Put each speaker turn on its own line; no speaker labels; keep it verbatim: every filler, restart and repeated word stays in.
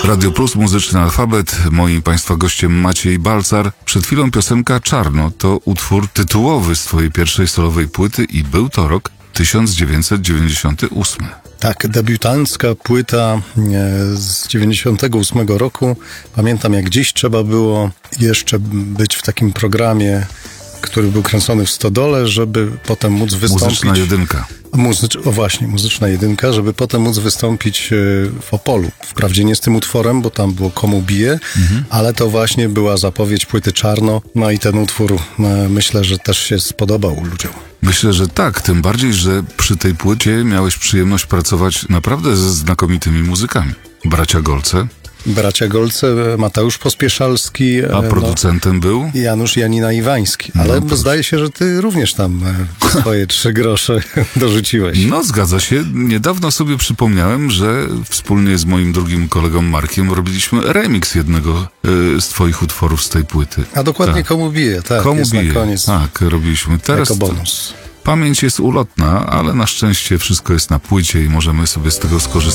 Radio Plus, muzyczny alfabet. Moim Państwa gościem Maciej Balcar. Przed chwilą piosenka Czarno to utwór tytułowy z Twojej pierwszej solowej płyty i był to rok tysiąc dziewięćset dziewięćdziesiąty ósmy.
Tak, debiutancka płyta z dziewięćdziesiątego ósmego roku. Pamiętam, jak dziś trzeba było jeszcze być w takim programie, który był kręcony w Stodole, żeby potem móc wystąpić...
Muzyczna jedynka.
Muzycz... O właśnie, muzyczna jedynka, żeby potem móc wystąpić w Opolu. Wprawdzie nie z tym utworem, bo tam było Komu bije, mhm. ale to właśnie była zapowiedź płyty Czarno. No i ten utwór myślę, że też się spodobał ludziom.
Myślę, że tak, tym bardziej, że przy tej płycie miałeś przyjemność pracować naprawdę ze znakomitymi muzykami. Bracia Golce. Bracia
Golce, Mateusz Pospieszalski.
A producentem no, był?
Janusz Janina Iwański. Ale no, zdaje się, że ty również tam swoje trzy grosze dorzuciłeś.
No, zgadza się. Niedawno sobie przypomniałem, że wspólnie z moim drugim kolegą Markiem robiliśmy remix jednego y, z twoich utworów z tej płyty.
A dokładnie tak. Komu bije, tak.
Komu
jest
bije,
na koniec.
Tak, robiliśmy. Teraz
jako bonus.
Pamięć jest ulotna, ale na szczęście wszystko jest na płycie i możemy sobie z tego skorzystać.